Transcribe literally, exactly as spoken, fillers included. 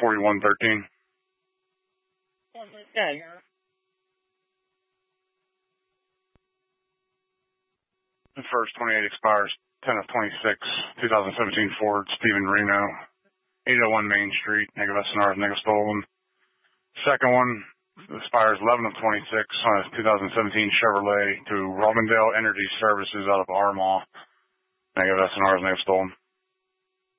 forty-one thirteen. Yeah, you're... The first twenty-eight expires ten of twenty-six, twenty seventeen Ford Stephen Reno, eight oh one Main Street, Negative S N R, Negative Stolen. Second one expires eleven of twenty-six, uh, twenty seventeen Chevrolet to Robindale Energy Services out of Armagh, Negative S N R, Negative Stolen.